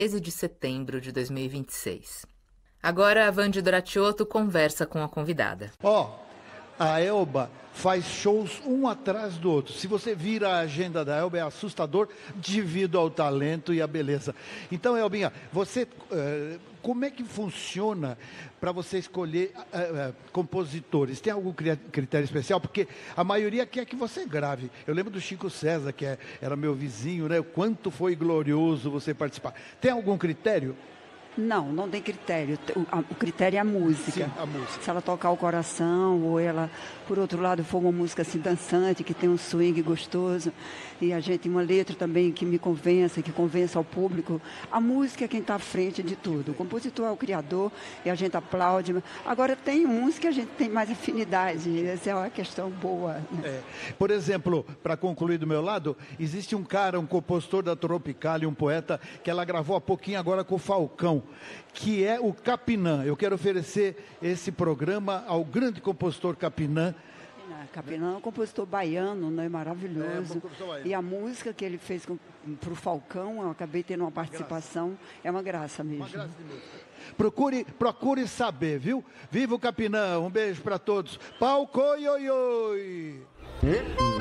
13 de setembro de 2026. Agora a Vandy Doratiotto conversa com a convidada. A Elba faz shows um atrás do outro. Se você vira a agenda da Elba, é assustador devido ao talento e à beleza. Então, Elbinha, você, como é que funciona para você escolher compositores? Tem algum critério especial? Porque a maioria quer que você grave. Eu lembro do Chico César, que era meu vizinho, né? O quanto foi glorioso você participar. Tem algum critério? Não, não tem critério. O critério é a música. Sim, a música. Se ela tocar o coração, ou ela, por outro lado, for uma música assim dançante, que tem um swing gostoso, e a gente, uma letra também que me convença, que convença ao público. A música é quem está à frente de tudo. O compositor é o criador, e a gente aplaude. Agora, tem uns que a gente tem mais afinidade. Essa é uma questão boa. Né? Por exemplo, para concluir do meu lado, existe um cara, um compositor da Tropicália, um poeta, que ela gravou há pouquinho agora com o Falcão, que é o Capinã. Eu quero oferecer esse programa ao grande compositor Capinã. Capinã é um compositor baiano, né? Maravilhoso. E a música que ele fez para o Falcão, eu acabei tendo uma participação, é uma graça mesmo. Uma graça de música. Procure saber, viu? Viva o Capinã, um beijo para todos. Palco, oi, oi, oi.